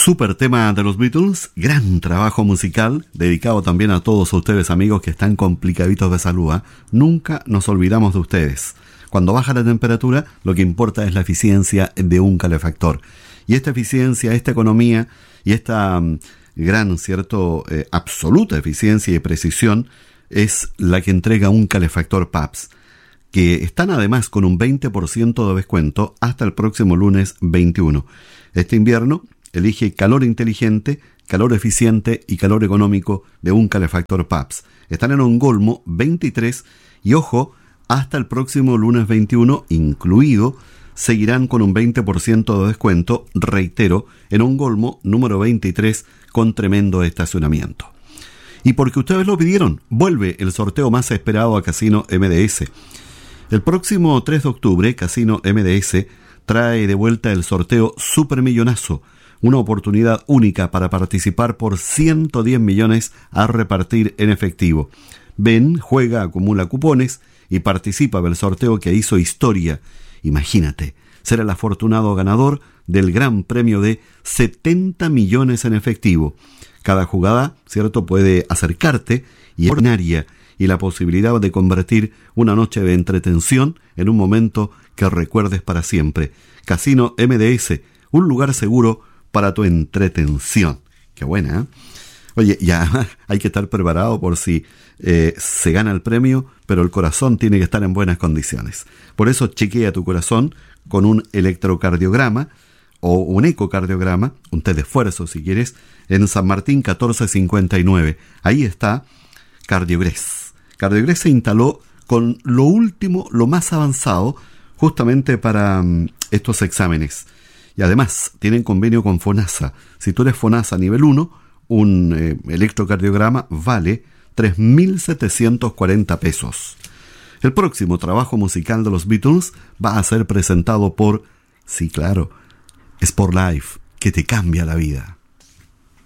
Super tema de los Beatles, gran trabajo musical, dedicado también a todos ustedes amigos que están complicaditos de salud. Nunca nos olvidamos de ustedes. Cuando baja la temperatura, lo que importa es la eficiencia de un calefactor. Y esta eficiencia, esta economía y esta gran, absoluta eficiencia y precisión es la que entrega un calefactor PAPS, que están además con un 20% de descuento hasta el próximo lunes 21. Este invierno, elige calor inteligente, calor eficiente y calor económico de un calefactor PAPS. Están en Ongolmo 23 y ojo, hasta el próximo lunes 21 incluido, seguirán con un 20% de descuento, reitero, en Ongolmo número 23 con tremendo estacionamiento. Y porque ustedes lo pidieron, vuelve el sorteo más esperado a Casino MDS. El próximo 3 de octubre, Casino MDS trae de vuelta el sorteo Supermillonazo, una oportunidad única para participar por 110 millones a repartir en efectivo. Ven, juega, acumula cupones y participa del sorteo que hizo historia. Imagínate, ser el afortunado ganador del gran premio de 70 millones en efectivo. Cada jugada, puede acercarte y ordinaria y la posibilidad de convertir una noche de entretención en un momento que recuerdes para siempre. Casino MDS, un lugar seguro para tu entretención. Qué buena, ¿eh? Oye, ya hay que estar preparado por si se gana el premio, pero el corazón tiene que estar en buenas condiciones. Por eso chequea tu corazón con un electrocardiograma o un ecocardiograma, un test de esfuerzo si quieres, en San Martín 1459. Ahí está Cardiogres. Cardiogres se instaló con lo último, lo más avanzado, justamente para estos exámenes. Y además, tienen convenio con FONASA. Si tú eres FONASA nivel 1, un electrocardiograma vale 3.740 pesos. El próximo trabajo musical de los Beatles va a ser presentado por, sí claro, Sport Life, que te cambia la vida.